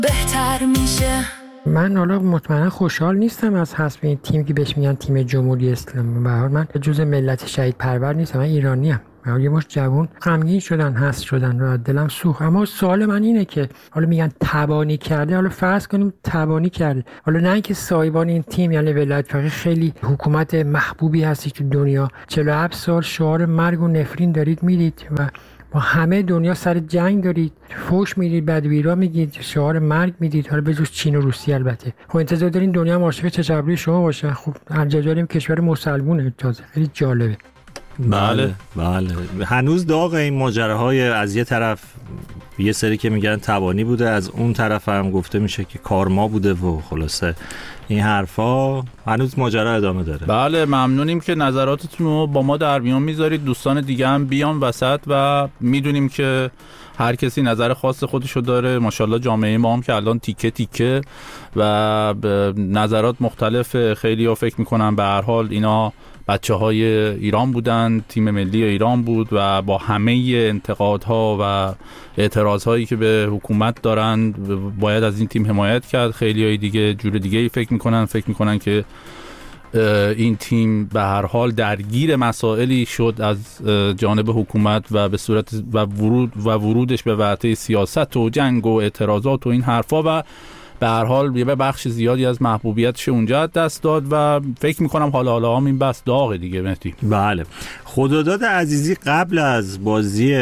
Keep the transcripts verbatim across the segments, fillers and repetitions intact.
بهتر میشه. من حالا مطمئنا خوشحال نیستم از حذف این تیم که بهش میگن تیم جمهوری اسلامی. به هر حال من جزء ملت شهید پرور نیستم، من ایرانی ام. یه مشت جوان غمگین شدن، حذف شدن و دلم سوخت. اما سوال من اینه که حالا میگن تبانی کرده، حالا فرض کنیم تبانی کرده، حالا نه اینکه صاحبان این تیم یعنی ولایت فقیه خیلی حکومت محبوبی هستی تو دنیا، چهل و هفت سال شعار مرگ و نفرین دارید میدید و با همه دنیا سر جنگ دارید، فوش میدید، بدویرا میگید، شعار مرگ میدید، حالا به جز چین و روسیه البته. خب انتظار دارین دنیا هم عاشق چشم‌ابروی شما باشه. خب الجزایر کشور مسلمونه، تازه خیلی جالبه. بله بله هنوز داغ این ماجراهای از یه طرف یه سری که میگن تبانی بوده، از اون طرف هم گفته میشه که کارما بوده و خلاصه این حرفا هنوز ماجرا ادامه داره. بله ممنونیم که نظراتتون رو با ما در میان میذارید. دوستان دیگه هم بیان وسط و میدونیم که هر کسی نظر خاص خودشو داره. ماشاءالله جامعه ما هم که الان تیکه تیکه و نظرات مختلف. خیلی ها فکر میکنن به هر حال اینا بچه های ایران بودن، تیم ملی ایران بود و با همه انتقادها و اعتراضهایی که به حکومت دارن باید از این تیم حمایت کرد. خیلی های دیگه جور دیگه ای فکر میکنن فکر میکنن که این تیم به هر حال درگیر مسائلی شد از جانب حکومت و به صورت و ورود و ورودش به ورطه سیاست و جنگ و اعتراضات و این حرفا و به هر حال یه بخش زیادی از محبوبیتش اونجا دست داد و فکر میکنم حالا حالا هم این بس داغه دیگه. مهدی بله خداداد عزیزی قبل از بازی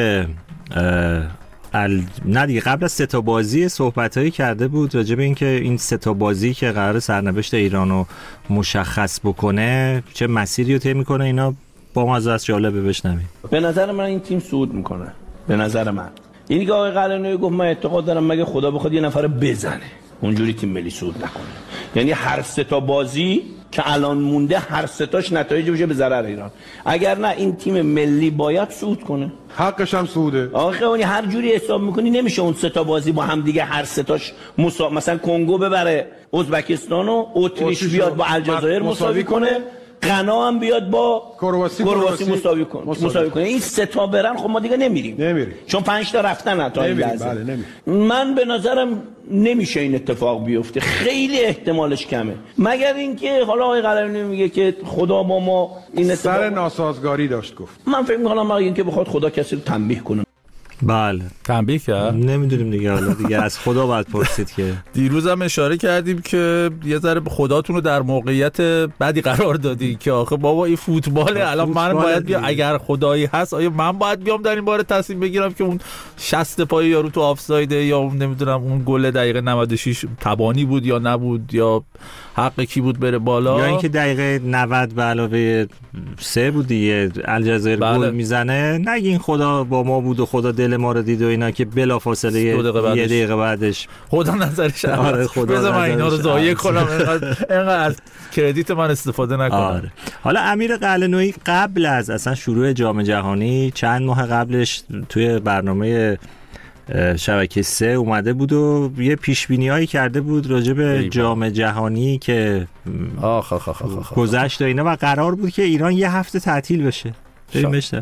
ال... نه دیگه قبل از سه تا بازی صحبتایی کرده بود راجع به اینکه این سه تا بازی که قرار سرنوشت ایرانو مشخص بکنه چه مسیری رو طی میکنه، اینا با مزه است، جالبه بشنوید. به نظر من این تیم صعود میکنه. به نظر من یعنی که آقای قلعه‌نویی گفت من اعتقاد دارم مگه خدا بخواد یه نفر بزنه اونجوری تیم ملی صعود نکنه. یعنی هر سه تا بازی که الان مونده هر سه تاش نتایج بشه به ضرر ایران. اگر نه این تیم ملی باید صعود کنه، حقش هم صعوده. آخه اون هر جوری حساب میکنی نمیشه اون سه تا بازی با هم دیگه هر سه تاش مسا... مثلا کنگو ببره ازبکستان و اتریش بیاد با الجزایر مساوی کنه، غنا هم بیاد با کرواسی کرواسی مساوی کنه مساوی کنه. این سه تا برن خب ما دیگه نمیریم نمیریم چون پنج تا رفتن تا این لحظه. بله نمیریم. من به نظرم نمیشه این اتفاق بیفته، خیلی احتمالش کمه، مگر اینکه حالا آقای قلعه‌نویی میگه که خدا با ما این اتفاق سر ناسازگاری داشت گفت. من فکر می‌کنم مگر اینکه بخواد خدا کسی رو تنبیه کنه. بله تنبیه کرد نمیدونیم دیگه، حالا دیگه از خدا باید پرسید که دیروز هم اشاره کردیم که یه ذره خداتون رو در موقعیت بدی قرار دادی که آخه بابا این فوتباله، الان من باید بیام اگر خدایی هست آیا من باید بیام در این باره تصمیم بگیرم که اون شصت پای یارو تو آفسایده یا اون نمیدونم اون گل دقیقه نود و شش تبانی بود یا نبود یا حق کی بود بره بالا، یا اینکه دقیقه نود به علاوه سه بود دیگه الجزایر بله. گل میزنه، نگین خدا با ما بود و خدا دل ما رو دید و اینا که بلافاصله یه دقیقه, دقیقه بعدش خدا نظرش آره خدا بذار من اینا رو ضایع کنم اینقدر از کردیت من استفاده نکنم. آره. حالا امیر قلعه‌نویی قبل از اصلا شروع جام جهانی چند ماه قبلش توی برنامه شبکه سه اومده بود و یه پیشبینی‌هایی کرده بود راجع به جام جهانی که آخ آخ آخ آخ گذشت و اینا و قرار بود که ایران یه هفته تعطیل بشه. بریم بشه.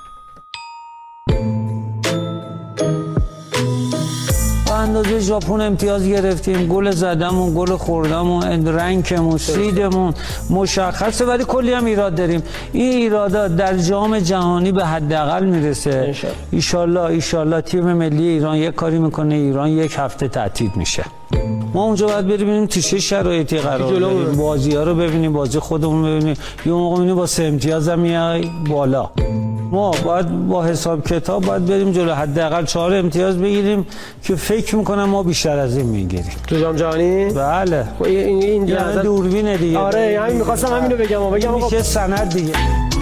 اندازه ژاپن امتیاز گرفتیم، گل زدمون، گل خوردمون، رنگمون، سیدمون مشخصه، ولی کلی هم ایراد داریم. این ایرادا در جام جهانی به حداقل میرسه. ان شاءالله ان شاءالله تیم ملی ایران یک کاری میکنه، ایران یک هفته تعطیل میشه. ما اونجا باید بریم تو چه شرایطی قرار داریم، بازی‌ها رو ببینیم، بازی خودمون ببینیم، یه موقع می‌بینیم با سه امتیاز هم میای بالا. ما باید با حساب کتاب باید بریم جلو، حداقل چهار امتیاز بگیریم که فکر میکنم ما بیشتر از این میگیریم تو جام جهانی. بله این این یعنی دوربینه دیگه. آره همین می‌خواستم همین رو بگم بگم میشه سند دیگه.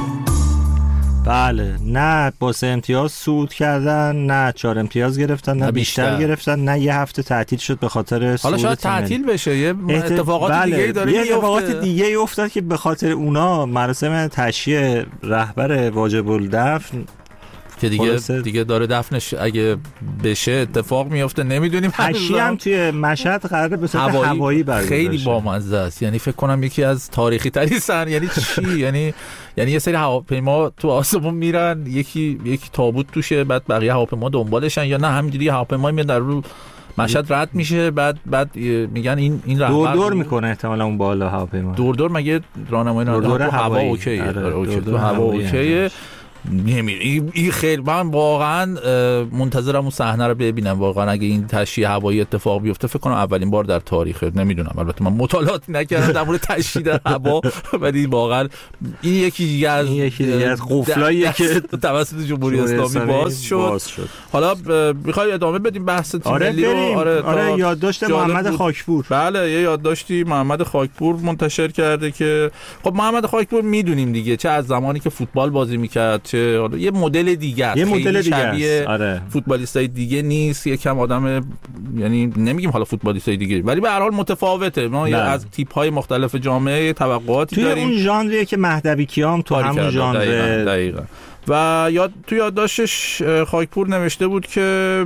بله نه با سه امتیاز صعود کردن، نه چهار امتیاز گرفتن، نه, نه بیشتر. بیشتر گرفتن، نه یه هفته تعطیل شد به خاطر حالا شاید تعطیل بشه، یه اتفاقات بله. دیگه ای داره یه اتفاقات دیگه ای افتاد که به خاطر اونا مراسم تشییع رهبر واجب الدفن که دیگه دیگه داره دفنش اگه بشه اتفاق میفته نمیدونیم. تشییع هم توی مشهد قراره به صورت هوایی, هوایی برگزار خیلی بامزه است، یعنی فکر کنم یکی از تاریخی ترین سن یعنی چی یعنی یعنی یه سری هواپیما تو آسمون میرن، یکی یکی تابوت توشه، بعد بقیه هواپیما دنبالشن، یا نه همینجوری هواپیما میاد در رو مشهد رد میشه، بعد بعد میگن این این رهبر دور دور میکنه احتمالاً اون بالا هواپیما. دور دور مگه راهنمایی دور دور هوا اوکیه؟ اوکی تو هوا اوکیه. نمیره این این خیلی من واقعا منتظرم اون صحنه رو ببینم. واقعا اگه این تشییع هوایی اتفاق بیفته فکر کنم اولین بار در تاریخ، نمیدونم البته من مطالعاتی نکردم در مورد تشییع هوا، ولی واقعا این یکی دیگه از این یکی دیگه از قفلاییه که توسط جمهوری اسلامی باز شد. باز شد. حالا میخوای ادامه بدیم بحث تیم آره ملی رو؟ آره, آره یادداشت محمد خاکپور. بله یه یادداشتی محمد خاکپور منتشر کرده که خب محمد خاکپور میدونیم دیگه چه از زمانی که فوتبال بازی میکرد چه یه مدل دیگه است، یه مدل دیگه است. آره. فوتبالیستای دیگه نیست، یکم آدم، یعنی نمیگیم حالا فوتبالیستای دیگه ولی به هر حال متفاوته. ما نه. از تیپ‌های مختلف جامعه توقعاتی توی داریم. اون ژانریه که مهدوی کیام تو همون ژانر دقیقاً, دقیقاً. و یاد تو یادداشتش خاکپور نوشته بود که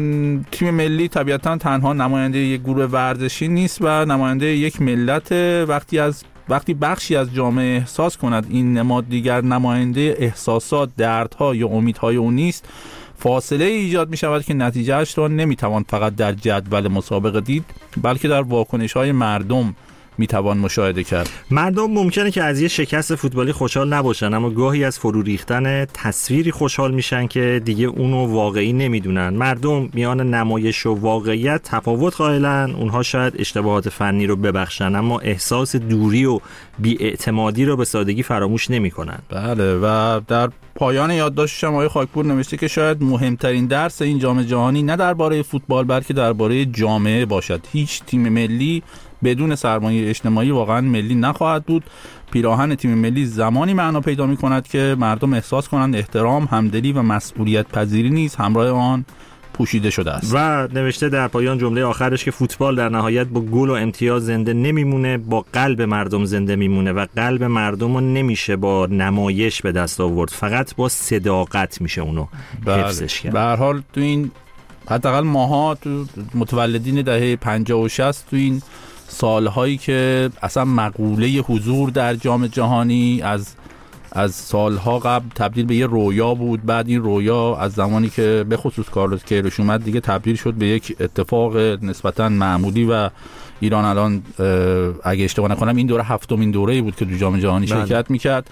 تیم ملی طبیعتاً تنها نماینده یک گروه ورزشی نیست و نماینده یک ملت. وقتی از وقتی بخشی از جامعه احساس کند این نماد دیگر نماینده احساسات، دردها یا امیدهای او نیست، فاصله ایجاد می شود که نتیجهش را نمی توان فقط در جدول مسابقه دید، بلکه در واکنش‌های مردم می توان مشاهده کرد. مردم ممکنه که از یه شکست فوتبالی خوشحال نباشن، اما گاهی از فرو ریختن تصویری خوشحال میشن که دیگه اونو واقعی نمیدونن. مردم میان نمایش و واقعیت تفاوت قائلن. اونها شاید اشتباهات فنی رو ببخشن، اما احساس دوری و بی‌اعتمادی رو به سادگی فراموش نمیکنن. بله و در پایان یادداشتش آقای خاکپور نوشته که شاید مهمترین درس این جام جهانی نه درباره فوتبال بلکه درباره جامعه باشد. هیچ تیم ملی بدون سرمایه اجتماعی واقعا ملی نخواهد بود. پیراهن تیم ملی زمانی معنا پیدا می کند که مردم احساس کنند احترام، همدلی و مسئولیت پذیری نیز همراه آن پوشیده شده است. و نوشته در پایان جمله آخرش که فوتبال در نهایت با گل و امتیاز زنده نمیمونه، با قلب مردم زنده میمونه و قلب مردم رو نمیشه با نمایش به دست آورد، فقط با صداقت میشه اونو حفظش کرد. به هر حال تو این حداقل ماها تو متولدین دهه پنجاه و شصت تو این سالهایی که اصلا مقوله حضور در جام جهانی از از سالها قبل تبدیل به یه رویا بود، بعد این رویا از زمانی که به خصوص کارلوس کیروش اومد دیگه تبدیل شد به یک اتفاق نسبتاً معمولی و ایران الان اگه اشتباه نکنم این دوره هفتمین دوره‌ای بود که تو جام جهانی شرکت میکرد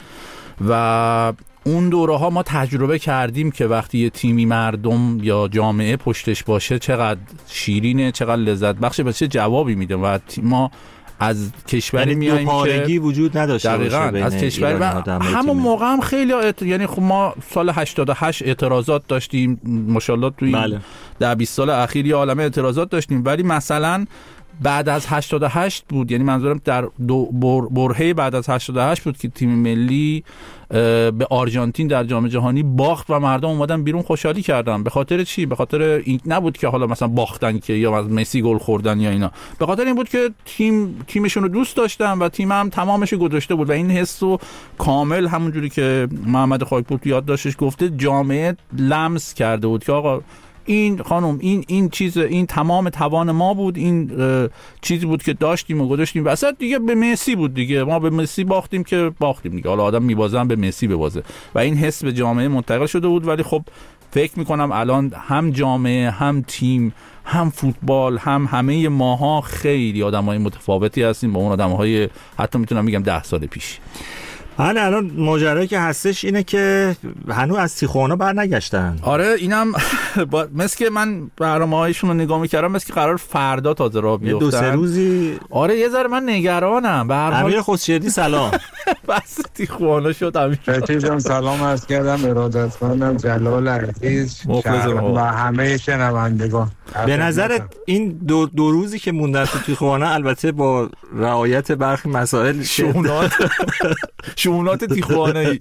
و اون دوره ها ما تجربه کردیم که وقتی یه تیمی مردم یا جامعه پشتش باشه چقدر شیرینه، چقدر لذت بخشه، به چه جوابی میده و ما از کشوری میایم که پارگی وجود نداشته باشه از کشوری و همون موقع هم خیلی ات... یعنی خب ما سال هشتاد و هشت اعتراضات داشتیم ماشاءالله توی بله. ده بیست سال اخیر یه عالمه اعتراضات داشتیم، ولی مثلا بعد از هشتاد و هشت بود، یعنی منظورم در دو بر... برهه بعد از هشتاد و هشت بود که تیم ملی به آرژانتین در جام جهانی باخت و مردم اومدن بیرون خوشحالی کردن. به خاطر چی؟ به خاطر این نبود که حالا مثلا باختن که یا از مسی گل خوردن یا اینا، به خاطر این بود که تیم تیمشون رو دوست داشتن و تیم هم تمامش گذاشته بود و این حسو کامل همونجوری که محمد خاکپور تو یادداشتش گفته جامعه لمس کرده بود که آقا این خانم این این چیز این تمام توان ما بود، این چیزی بود که داشتیم و گذاشتیم وسط دیگه. به مسی بود دیگه، ما به مسی باختیم که باختیم دیگه، حالا آدم میبازه به مسی ببازه و این حس به جامعه منتقل شده بود. ولی خب فکر میکنم الان هم جامعه هم تیم هم فوتبال هم همه ماها خیلی آدمای متفاوتی هستیم با اون آدمهای حتی میتونم بگم ده سال پیش. حالا الان ماجرایی که هستش اینه که هنوز از تیخوانا بر نگشتن. آره اینم با... مثل که من برنامه‌هایشون رو نگاه می‌کردم مثل که قرار فردا تازه راه بیفتن. دو سه روزی آره یه ذره من نگرانم. به هر حال امیر خسروی سلام. بس تیخوانا شد امیر. خیلی سلام عرض کردم ارادتمندم جلال عزیز و همه شنوندگان. به نظرت این دو, دو روزی که موندن تو تیخوانا البته با رعایت برخی مسائل شونات شونات تیخوانایی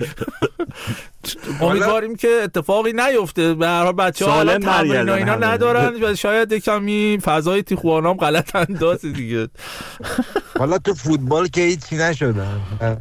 امیدواریم که اتفاقی نیفته. به هر حال بچه‌ها حالا تمرین و اینا ندارن و شاید کمی فضای تیخوانا هم غلط انداز دیگه. حالا تو فوتبال که هیچی نشدن،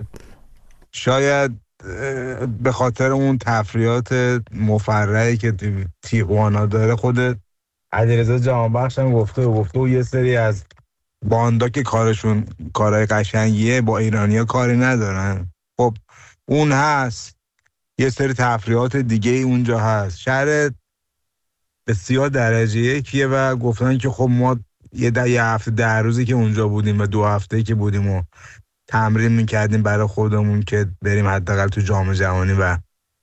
شاید به خاطر اون تفریحات مفرحی که تیخوانا داره خود علیرضا جهانبخش هم گفته و گفته و یه سری از باندا که کارشون کارهای قشنگیه با ایرانیا کاری ندارن. خب اون هست، یه سری تفریحات دیگه اونجا هست. شهر بسیار درجه یکیه و گفتن که خب ما یه ده یه هفته ده روزی که اونجا بودیم و دو هفته که بودیم و تمرین میکردیم برای خودمون که بریم حداقل تو جام جهانی و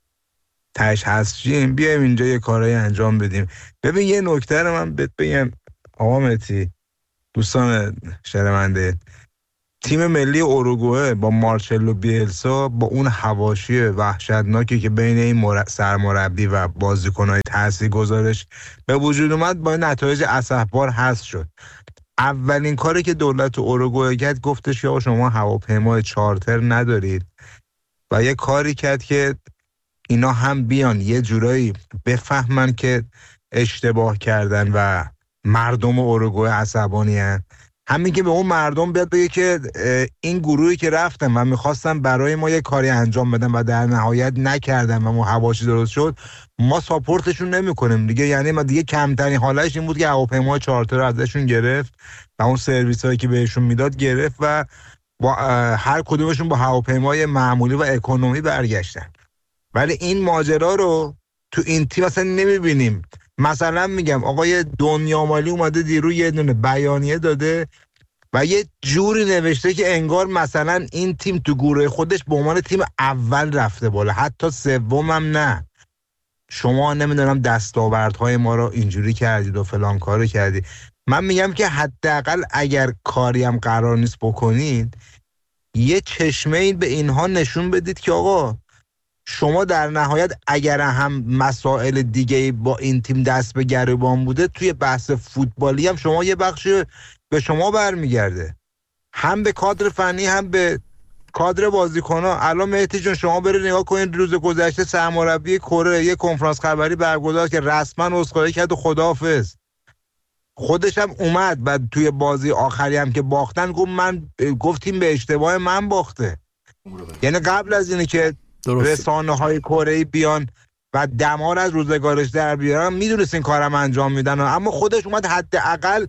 تاش هستیم، بیایم اینجا یه کارایی انجام بدیم. ببین یه نکته رو من بهت بگم آقا مهدی، دوستان شنونده، تیم ملی اوروگوئه با مارچلو بیلسا با اون حواشی وحشتناکی که بین این مر... سرمربی و بازیکن‌های تاثیرگذارش به وجود اومد، با نتایج اسفبار هست شد. اولین کاری که دولت اوروگوئه کرد گفتش که شما هواپیمای چارتر ندارید و یه کاری کرد که اینا هم بیان یه جورایی بفهمن که اشتباه کردن و مردم اوروگوئه عصبانی هستن. همین که به اون مردم بیاد بگه که این گروهی که رفتن و میخواستن برای ما یه کاری انجام بدن و در نهایت نکردن و ما حواشی درست شد، ما ساپورتشون نمی کنیم دیگه. یعنی ما دیگه کمترین حالش این بود که هواپیمای چارتر رو ازشون گرفت و اون سرویس هایی که بهشون میداد گرفت و با هر کدومشون با هواپیمای معمولی و اکونومی برگشتن. ولی این ماجرا رو تو این تیم اصلا نمیبینیم. مثلا میگم آقای دنیامالی اومده دیرو یه دونه بیانیه داده و یه جوری نوشته که انگار مثلا این تیم تو گروه خودش به عنوان تیم اول رفته بالا، حتی سوم هم نه. شما نمیدونم دستاوردهای ما رو اینجوری کردید و فلان کارو کردید. من میگم که حداقل اگر کاری هم قرار نیست بکنید، یه چشمه این به اینها نشون بدید که آقا شما در نهایت اگر هم مسائل دیگه با این تیم دست به گریبان بوده، توی بحث فوتبالی هم شما یه بخش به شما برمیگرده، هم به کادر فنی هم به کادر بازیکن‌ها. الان مهدی جون شما برید نگاه کنید، روز گذشته سرمربی کره یه کنفرانس خبری برگزار که رسما عذرخواهی کرد و خداحافظ. خودش هم اومد و توی بازی آخری هم که باختن گفت من گفتیم به اشتباه من باخته. یعنی قبل از اینه که رسانه های کره‌ای بیان و دمار از روزگارش در بیارن، میدونست این کارم انجام میدن، اما خودش اومد حداقل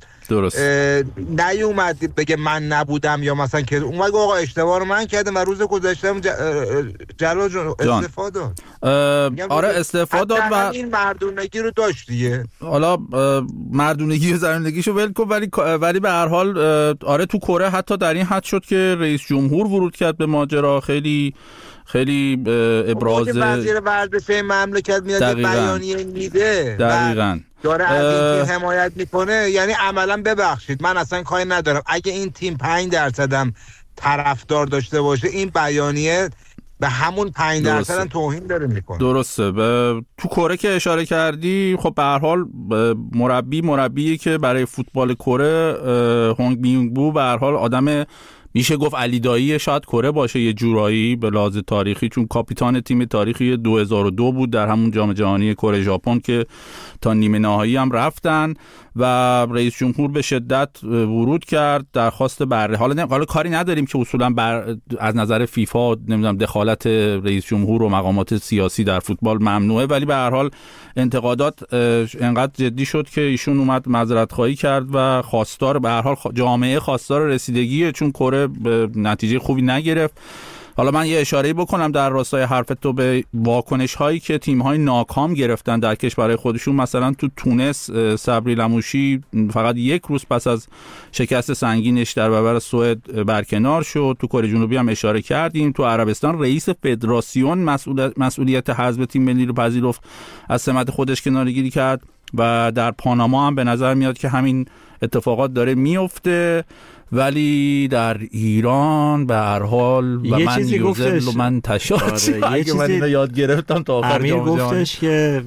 نیومد بگه من نبودم یا مثلا که اومد آقا اشتباه رو من کردم و روز گذشتم جلال جون استعفا داد. آره استعفا داد و این مردونگی رو داشت دیگه. حالا مردونگی و زرندگیشو ول کن، ولی ولی به هر حال آره تو کره حتی در این حد شد که رئیس جمهور ورود کرد به ماجرا. خیلی خیلی ابراز وزیر ورزش مملکت میاد بیانیه میده دقیقاً داره از این تیم حمایت میکنه، یعنی عملا ببخشید من اصلا کاری ندارم اگه این تیم پنج درصد هم طرفدار داشته باشه، این بیانیه به همون پنج درصد هم توهین داره میکنه. درسته. به تو کره که اشاره کردی، خب به هر حال مربی مربیه که برای فوتبال کره هونگ مینگ بو به هر حال آدم میشه گفت علی دایی شاید کره باشه یه جورایی به لحاظ تاریخی، چون کاپیتان تیم تاریخی دو هزار و دو بود در همون جام جهانی کره ژاپن که تا نیمه نهایی هم رفتن و رئیس جمهور به شدت ورود کرد درخواست بر حالا حالا کاری نداریم که اصولا بر از نظر فیفا نمیدونم دخالت رئیس جمهور و مقامات سیاسی در فوتبال ممنوعه، ولی به هر حال انتقادات انقدر جدی شد که ایشون اومد معذرت خواهی کرد و خواستار به هر حال جامعه خواستار رسیدگیه، چون کره به نتیجه خوبی نگرفت. حالا من یه اشاره‌ای بکنم در راستای حرف تو به واکنش هایی که تیم های ناکام گرفتن در کشورهای خودشون. مثلا تو تونس صبری لموشی فقط یک روز پس از شکست سنگینش در برابر سوئد برکنار شد. تو کره جنوبی هم اشاره کردیم. تو عربستان رئیس فدراسیون مسئولیت مسئولیت حذف تیم ملی رو پذیرفت، از سمت خودش کناره‌گیری کرد و در پاناما هم به نظر میاد که همین اتفاقات داره میفته. ولی در ایران به هر حال و من یوزل و من تشاچی آره، اگه من اینو یاد گرفتم تا آخر امیر گفتش که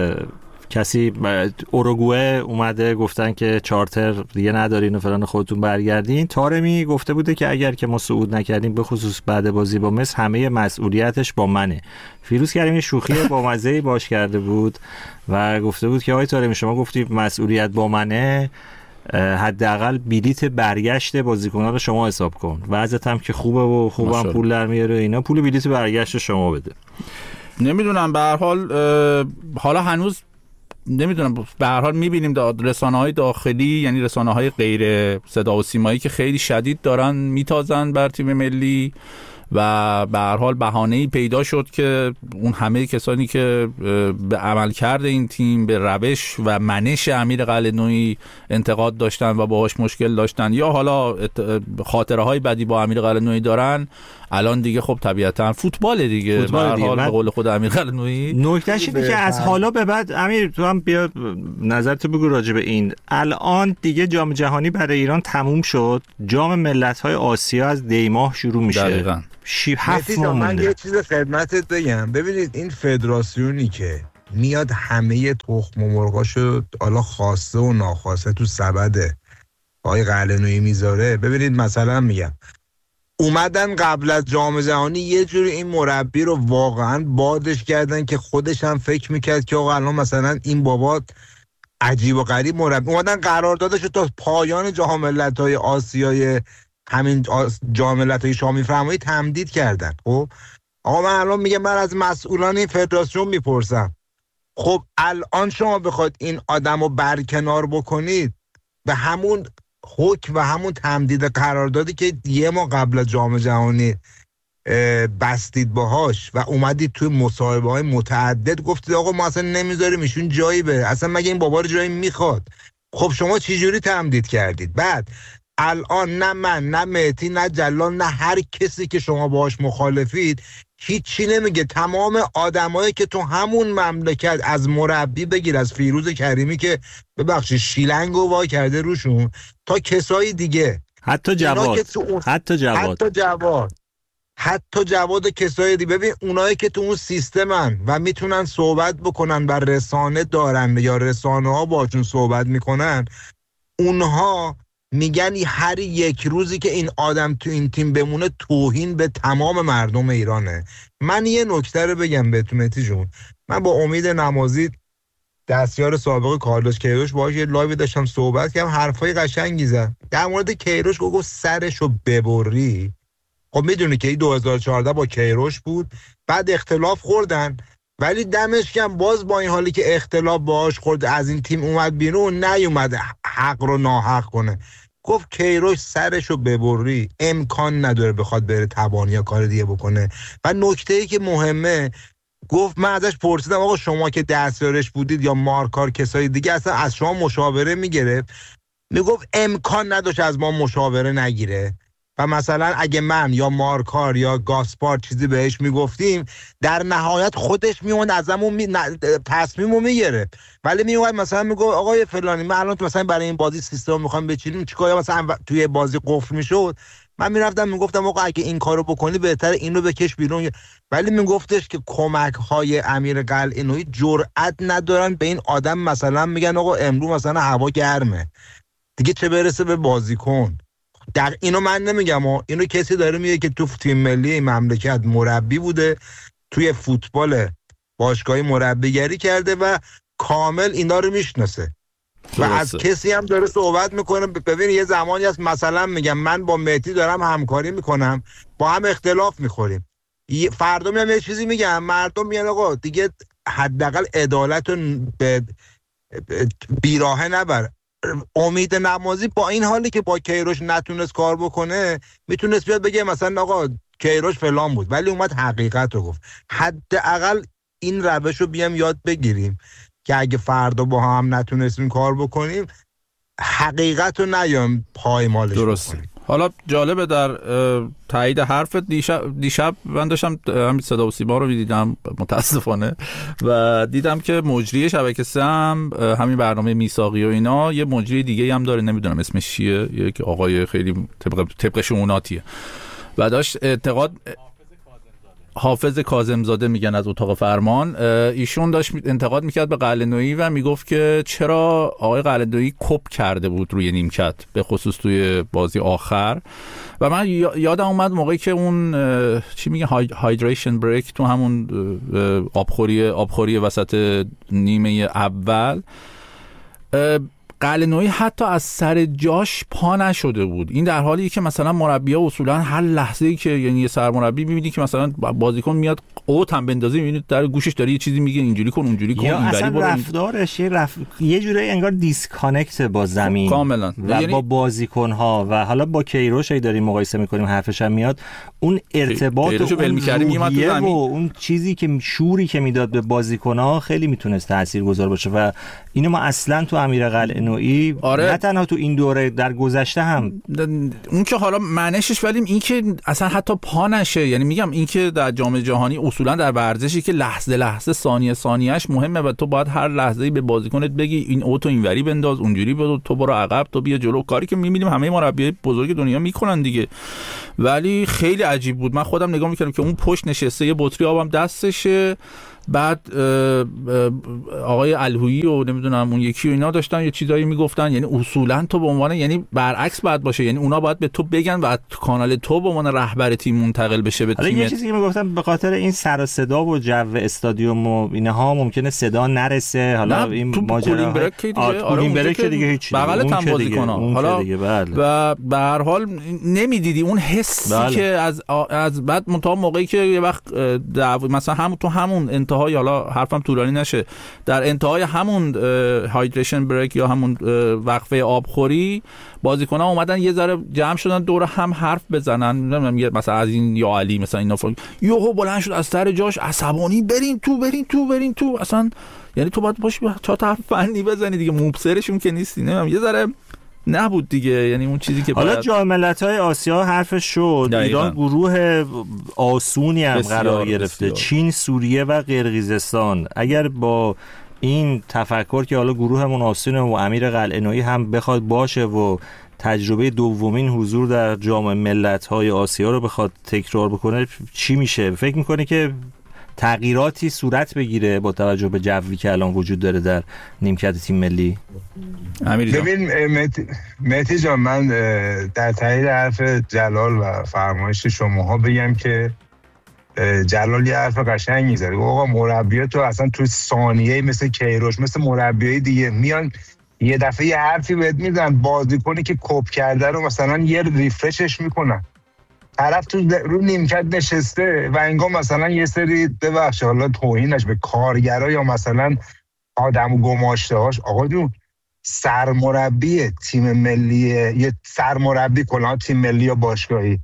کسی اوروگوئه اومده گفتن که چارتر دیگه ندارین و فلان خودتون برگردین. طارمی گفته بوده که اگر که ما صعود نکردیم به خصوص بعد بازی با مصر همه مسئولیتش با منه. فیروز کریمی شوخی با مزه‌ای باش کرده بود و گفته بود که آقای طارمی شما گفتی مسئولیت با منه، حداقل بلیت برگشت بازیکن‌ها رو شما حساب کن، وضعیت هم که خوبه و خوبم پول در میاره اینا، پول بلیت برگشت شما بده. نمیدونم به هر حال حالا هنوز نمیدونم، به هر حال میبینیم رسانه‌های داخلی یعنی رسانه‌های غیر صدا و سیمایی که خیلی شدید دارن میتازن بر تیم ملی و به هر حال بهانه‌ای پیدا شد که اون همه کسانی که به عملکرد این تیم، به روش و منش امیر قلعه‌نویی انتقاد داشتن و باهاش مشکل داشتن یا حالا خاطره های بدی با امیر قلعه‌نویی دارن، الان دیگه خب طبیعتا فوتبال دیگه به هر حال به قول خود امیر قلعه‌نویی. نکتهش اینه که از حالا به بعد، امیر تو هم بیا نظرتو بگو راجع به این. الان دیگه جام جهانی برای ایران تموم شد، جام ملت‌های آسیا از دی ماه شروع میشه. دقیقاً. شیب هفت ماه من مونده. یه چیز خدمتت بگم، ببینید این فدراسیونی که میاد همه تخم و مرغاشو حالا خواسته و ناخواسته تو سبد آقای قلعه‌نویی میذاره. ببینید مثلا میگم اومدن قبل از جام جهانی یه جوری این مربی رو واقعا بادش کردن که خودش هم فکر میکرد که آقا الان مثلا این بابا عجیب و غریب مربی. اومدن قراردادش رو تا پایان جام ملت‌های آسیای همین جام ملت‌های شامی فرمایی تمدید کردن. خب آقا من الان میگم، من از مسئولان این فدراسیون میپرسم، خب الان شما بخواید این آدمو برکنار بکنید به همون حکم و همون تمدید قراردادی که یه ماه قبل از جام جهانی بستید باهاش و اومدید توی مصاحبه های متعدد گفتید آقا ما اصلا نمیذاریم ایشون جایی بره، اصلا مگه این بابا رو جایی میخواد؟ خب شما چی جوری تمدید کردید؟ بعد الان نه من نه مهدی نه جلال نه هر کسی که شما باهاش مخالفید هیچی نمیگه. تمام آدمایی که تو همون مملکت، از مربی بگیر از فیروز کریمی که ببخشید شیلنگو وا کرده روشون تا کسای دیگه، حتی جواد حتی جواد حتی جواد حتی جواد کسای دیگه، ببین اونایی که تو اون سیستمن و میتونن صحبت بکنن و رسانه دارن یا رسانه ها باشون صحبت میکنن، اونها میگن هر یک روزی که این آدم تو این تیم بمونه توهین به تمام مردم ایرانه. من یه نکته رو بگم بهتون مهدی جون، من با امید نمازی دستیار سابق کارلوس کیروش باهاش یه لایو داشتم صحبت کردم، حرفای قشنگی زد در مورد کیروش، گفت سرشو ببری. خب میدونی که این دو هزار و چهارده با کیروش بود، بعد اختلاف خوردن ولی دمش گرم باز با این حالی که اختلاف باهاش خورد از این تیم اومد بیرون، نیومد حق رو ناحق کنه. گفت کیروش سرشو ببری، امکان نداره بخواد بره تبانی یا کار دیگه بکنه. و نکته‌ای که مهمه، گفت من ازش پرسیدم آقا شما که دستیارش بودید یا مارکار کسای دیگه اصلا از شما مشاوره میگرفت؟ میگفت امکان نداشت از ما مشاوره نگیره. و مثلا اگه من یا مارکار یا گاسپار چیزی بهش میگفتیم در نهایت خودش میومد ازمون می... تصمیمو میگرفت، ولی میومد مثلا میگفت آقای فلانی من الان تو مثلا برای این بازی سیستم میخوام بچینیم چیکار، مثلا توی بازی قفل میشد من میرفتم میگفتم آقا اگه این کارو بکنی بهتره اینو بکش بیرون. ولی میگفتش که کمک های امیر قلعه‌نویی جرئت ندارن به این آدم مثلا میگن آقا امروز مثلا هوا گرمه دیگه چه برسه به بازیکن. در اینو من نمیگم، اینو کسی داره میگه که تو تیم ملی مملکت مربی بوده، توی فوتبال باشگاهی مربیگری کرده و کامل اینا رو میشناسه و از کسی هم داره صحبت میکنه. ببین یه زمانی هست مثلا میگم من با مهدی دارم همکاری میکنم، با هم اختلاف میخوریم، فردا میام یه چیزی میگم، مردم میگن آقا دیگه حداقل عدالت رو به بیراهه نبر. امید نمازی با این حالی که با کیروش نتونست کار بکنه میتونست بیاد بگه مثلا آقا کیروش فلان بود، ولی اومد حقیقت رو گفت. حداقل این روش رو بیام یاد بگیریم که اگه فردا با هم نتونستیم کار بکنیم حقیقت رو نیام پایمالش درسته. بکنیم. حالا جالبه در تایید حرفت، دیشب دیشب من داشتم همین صدا و سیما رو دیدم متاسفانه و دیدم که مجری شبکه سه هم همین برنامه میثاقی و اینا یه مجری دیگه هم داره، نمیدونم اسمش چیه، یک آقای خیلی طبق طبق شموناتیه و داشت اعتقاد حافظ کاظمزاده میگن از اتاق فرمان، ایشون داشت انتقاد میکرد به قلعه‌نویی و میگفت که چرا آقای قلعه‌نویی کپ کرده بود روی نیمکت به خصوص توی بازی آخر. و من یادم اومد موقعی که اون چی میگه هایدریشن بریک تو همون آبخوری آبخوری وسط نیمه اول قلعه‌نویی حتی از سر جاش پا نشده بود. این در حالی که مثلا مربی‌ها اصولا هر لحظه‌ای که یعنی یه سرمربی می‌بینی که مثلا بازیکن میاد اوت هم بندازی می‌بینی در گوشش داره یه چیزی میگه اینجوری کن اونجوری کن اینوری برو، رفتارش یه رف... یه جوری انگار دیسکانکت با زمین کاملا و یعنی... با بازیکن‌ها و حالا با کیروش ای داریم مقایسه می‌کنیم حرفش هم میاد اون ارتباط و اون روحیه و اون چیزی که شوری که میداد به بازیکن‌ها خیلی میتونست تاثیرگذار باشه و اینو ما اصلا تو امیر قلعه‌نویی آره. نه تنها تو این دوره در گذشته هم اون که حالا معنیش ولی این که اصلا حتی پا نشه، یعنی میگم این که در جام جهانی اصولا در ورزشی که لحظه لحظه ثانیه ثانیه‌اش مهمه و تو باید هر لحظه‌ای به بازیکنت بگی این اوتو اینوری بنداز اونجوری بدو تو برو عقب تو بیا جلو، کاری که می‌بینیم همه مربیای بزرگ دنیا میکنن دیگه. ولی خیلی عجیب بود، من خودم نگاه می‌کردم که اون پشت نشسته یه بطری آبم دستشه، بعد آقای الهویی و نمیدونم اون یکی و اینا داشتن یه چیزایی میگفتن، یعنی اصولا تو به عنوان یعنی برعکس باید باشه، یعنی اونا باید به تو بگن و کانال تو به عنوان رهبر تیم منتقل بشه به تیم. یه چیزی که میگفتن به خاطر این سر و صدا و جو استادیوم و اینها ممکنه صدا نرسه، حالا این ماجرا کولینگ بریک دیگه هیچ بغلت هم بازیکن‌ها حالا و به هر حال نمیدیدی اون حسی بله. که از از بعد منتها موقعی که یه وقت مثلا هم تو همون انتهای حالا حرفم طولانی نشه در انتهای همون هایدریشن بریک یا همون وقفه آبخوری بازیکن‌ها اومدن یه ذره جمع شدن دور هم حرف بزنن، نمیدونم مثلا از این یا علی مثلا اینا فوق یهو بلند شد از سر جاش عصبانی برین تو برین تو برین تو اصلا، یعنی تو باید باش چهار تا حرف فنی بزنی دیگه، مبصرشون که نیستی، نمیدونم یه ذره نبود دیگه، یعنی اون چیزی که حالا جام ملت‌های آسیا حرفش شد، ایران گروه آسونی هم قرار گرفته، چین، سوریه و قرقیزستان. اگر با این تفکر که حالا گروهمون آسونه و امیر قلعه‌نویی هم بخواد باشه و تجربه دومین حضور در جام ملت‌های آسیا رو بخواد تکرار بکنه چی میشه؟ فکر می‌کنه که تغییراتی صورت بگیره با توجه به جوی که الان وجود داره در نیمکت تیم ملی؟ ببین مهدی جان، من در تایید حرف جلال و فرمایش شماها بگم که جلال یه حرف قشنگی زد، آقا مربی‌ها تو اصلا تو ثانیه مثل کیروش مثل مربیای دیگه میان یه دفعه یه حرفی بهت میزنن، بازیکنی که کپ کرده رو مثلا یه ریفرشش میکنن، طرف تو رو نیمکت نشسته و انگار مثلا یه سری ببخش حالا توهینش به کارگرا یا مثلا آدم و گماشته‌هاش، آقا جون سرمربی تیم ملی، یه سرمربی کلا تیم ملی یا باشگاهی،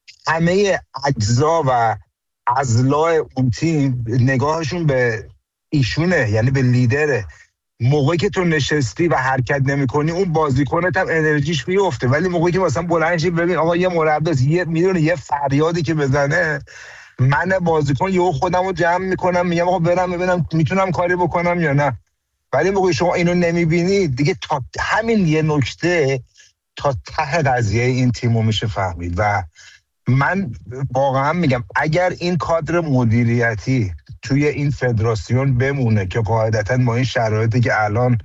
همه اجزا و اضلاع اون تیم نگاهشون به ایشونه، یعنی به لیدره. موقعی که تو نشستی و حرکت نمی‌کنی اون بازیکنت هم انرژیش میفته، ولی موقعی که مثلا بلند شی ببین آقا یه مربی یه میدونه یه فریادی که بزنه، من بازیکن یهو خودمو جمع میکنم میگم آقا برم ببینم میتونم کاری بکنم یا نه. ولی موقعی شما اینو نمیبینی دیگه، تا همین یه نکته تا ته قضیه این تیمو میشه فهمید. و من واقعا میگم اگر این کادر مدیریتی توی این فدراسیون بمونه که قاعدتاً با این شرایطی که الان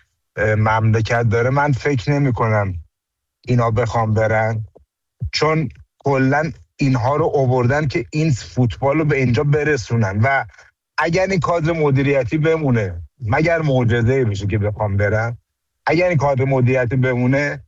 مملکت داره، من فکر نمی کنم اینا بخوام برن، چون کلن اینها رو آوردن که این فوتبال رو به اینجا برسونن. و اگر این کادر مدیریتی بمونه، مگر معجزه میشه که بخوام برن، اگر این کادر مدیریتی بمونه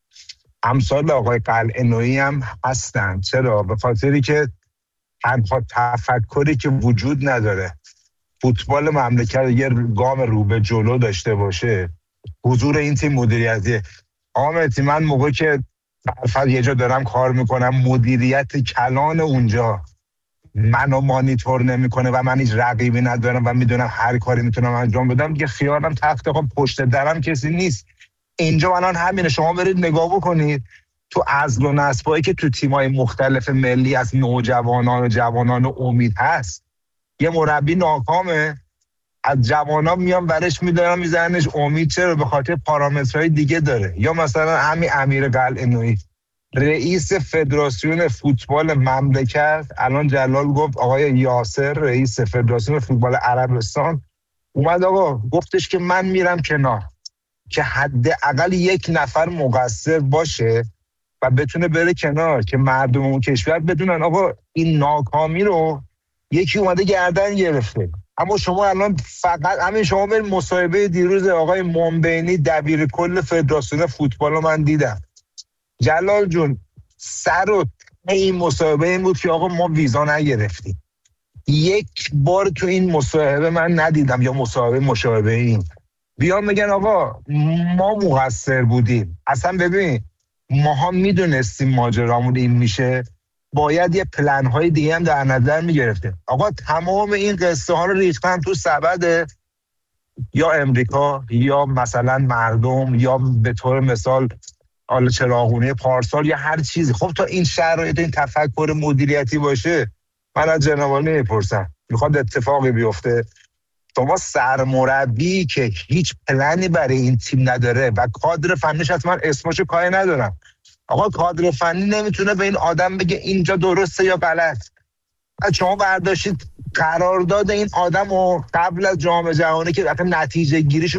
امثال آقای قلعه‌نویی هم هستن. چرا؟ به خاطری که تنها تفکری که وجود نداره فوتبال مملکت یه گام رو به جلو داشته باشه حضور این تیم مدیریتی. آمدی من موقعی که برفت یه جا دارم کار میکنم، مدیریت کلان اونجا منو مانیتور نمیکنه و من هیچ رقیبی ندارم و میدونم هر کاری میتونم انجام بدم، دیگه خیالم تخت خب پشت درم کسی نیست. اینجا الان همینه، شما برید نگاه بکنید تو عزل و نصبایی که تو تیمای مختلف ملی از نوجوانان و جوانان امید هست، یه مربی ناکامه، از جوانان میان برش میدارن میزننش امید. چرا؟ به خاطر پارامترهای دیگه داره. یا مثلا همین امیر قلعه‌نویی رئیس فدراسیون فوتبال مملکت، الان جلال گفت آقای یاسر رئیس فدراسیون فوتبال عربستان اومد آقا گفتش که من میرم کنار که حداقل یک نفر مقصر باشه و بتونه بره کنار که مردم اون کشور بدونن آقا این ناکامی رو یکی اومده گردن گرفته. اما شما الان فقط همین شما به مصاحبه دیروز آقای مومبینی دبیر کل فدراسیون فوتبال رو من دیدم. جلال جون سر و این مصاحبه این بود که آقا ما ویزا نگرفتیم. یک بار تو این مصاحبه من ندیدم یا مصاحبه مشابه این بیان میگن آقا ما مقصر بودیم. اصلا ببین ماها میدونستیم ماجرامون این میشه، باید یه پلن های دیگه هم در نظر میگرفتیم. آقا تمام این قصه ها رو ریختن تو سبد یا امریکا یا مثلا مردم یا به طور مثال آل چراغونی پارسال یا هر چیزی. خب تا این شرایط این تفکر مدیریتی باشه، من از جناب عالی میپرسم میخواد اتفاقی بیفته؟ شما سرمربی که هیچ پلنی برای این تیم نداره و کادر فنیش حتما اسمشو کاری ندارم، آقا کادر فنی نمیتونه به این آدم بگه اینجا درسته یا غلط. شما برداشتید قرارداد این آدم رو قبل از جام جهانی که نتیجه گیریش